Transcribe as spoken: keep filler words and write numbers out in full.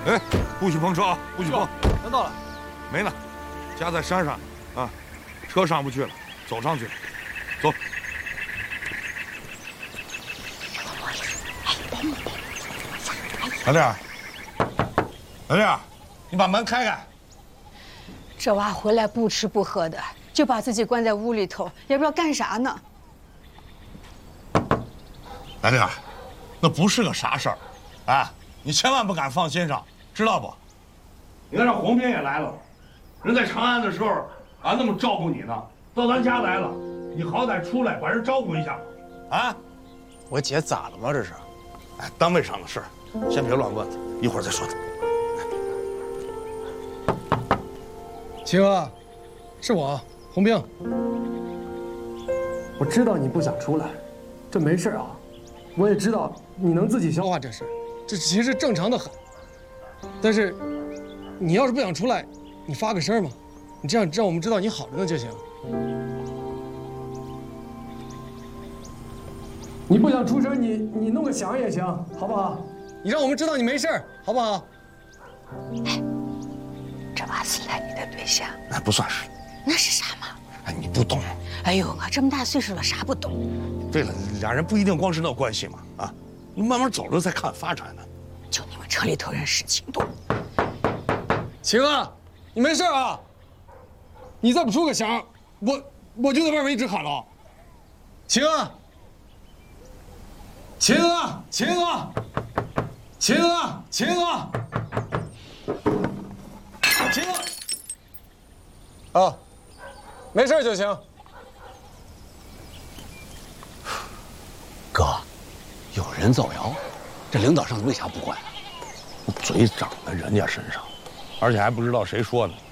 哎，不许碰车啊！不许碰。 车到了。 没呢，家在山上，啊，车上不去了，走上去。走。老弟儿，老弟儿，你把门开开。 这娃回来不吃不喝的，就把自己关在屋里头，也不知道干啥呢。 老弟儿，那不是个啥事儿，啊，你千万不敢放心上，知道不？你看这洪斌也来了，人在长安的时候啊那么照顾你呢，到咱家来了，你好歹出来把人招呼一下吧，啊？ 我姐咋了吗？这是？ 哎，单位上的事儿，先别乱问，一会儿再说他。 齐哥，是我，洪兵。 我知道你不想出来，这没事啊。我也知道你能自己消化这事， 这其实正常的很。但是，你要是不想出来，你发个声嘛，你这样让我们知道你好着呢就行。 你不想出声，你你弄个响也行，好不好？ 你让我们知道你没事，好不好？ 哎，这娃是来你的对象？ 哎，不算是。 那是啥嘛？ 哎，你不懂。 哎呦，我这么大岁数了，啥不懂？ 对了，俩人不一定光是那关系嘛，啊，你慢慢走着再看发展呢。 就你们车里头人使劲多。 齐哥，你没事啊？你再不出个响，我我就在外面一直喊了。齐哥，齐哥，齐哥，齐哥，齐哥，齐哥。啊，没事就行。 哥，有人造谣，这领导上为啥不管？ 嘴长在人家身上，而且还不知道谁说呢。